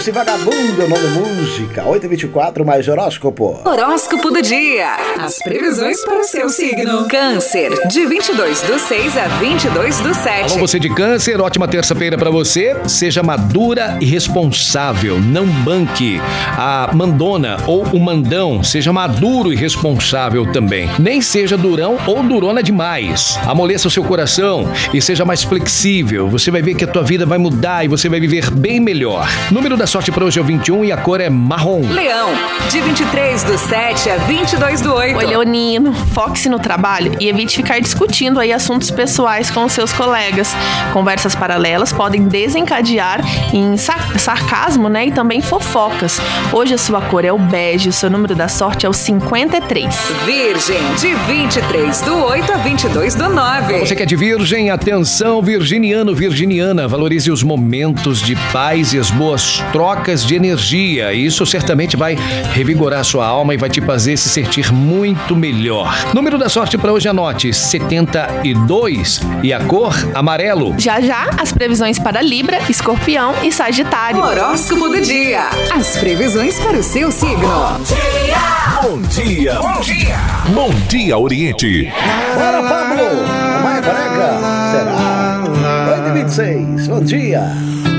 Doce Vagabundo, nome música. 8h24, mais horóscopo. Horóscopo do dia. As previsões para o seu signo. Câncer, de 22/6 a 22/7. Alô, você de Câncer, ótima terça-feira pra você. Seja madura e responsável. Não banque a mandona ou o mandão. Seja maduro e responsável também. Nem seja durão ou durona demais. Amoleça o seu coração e seja mais flexível. Você vai ver que a tua vida vai mudar e você vai viver bem melhor. Número da sorte para hoje é o 21 e a cor é marrom. Leão, de 23/7 a 22/8. Oi, Leonino, foque-se no trabalho e evite ficar discutindo aí assuntos pessoais com os seus colegas. Conversas paralelas podem desencadear em sarcasmo, né, e também fofocas. Hoje a sua cor é o bege, o seu número da sorte é o 53. Virgem, de 23/8 a 22/9. Você que é de Virgem, atenção, virginiano, virginiana, valorize os momentos de paz e as boas trocas de energia. Isso certamente vai revigorar sua alma e vai te fazer se sentir muito melhor. Número da sorte para hoje, anote, 72 e a cor amarelo. Já as previsões para Libra, Escorpião e Sagitário. Horóscopo do dia. As previsões para o seu signo. Bom dia! Bom dia! Bom dia, Oriente! Bora, Pablo! Mais brega? Será? 8h26, bom dia!